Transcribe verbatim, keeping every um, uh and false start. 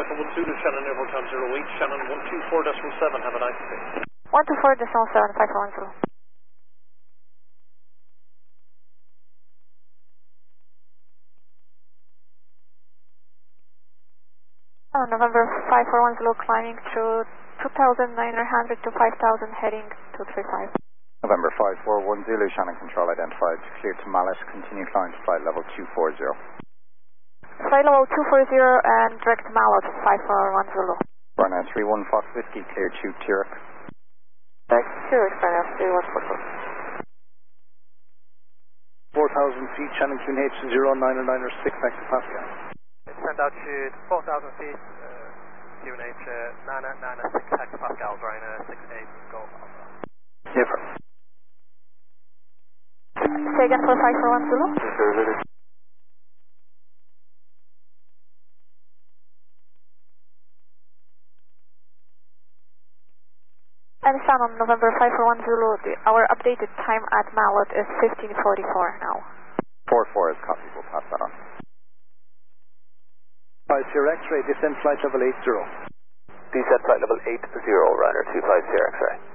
Alpha one Zulu, Shannon Airport time zero eight, Shannon one two four decimal seven, have a nice day. one two four decimal seven, five four one Zulu. Oh, November five four one Zulu, climbing through two thousand nine hundred to five thousand, heading two three five. November five four one Zulu, Shannon control identified, clear to Mallet, continue climb to flight level two four zero. Flight level two four zero and direct Mallet, five four one Zulu. Ryanair three one Fox Whiskey, clear to Turek. Direct Turek, Ryanair three one Fox Whiskey. four thousand feet, Shannon Q N H zero nine nine six hectopascal. Send out to four thousand feet, uh, Q N H uh, nine nine six hectopascal, Ryanair six eight, go Alpha. Different. Say again for five four one Zulu. And Shannon, November five four one Zulu, the, our updated time at Mallet is fifteen forty-four now. four four is copy, we'll pass that on. five zero X-ray, descend flight level eight zero. Descend flight level eight zero, Ryanair two five zero X-ray.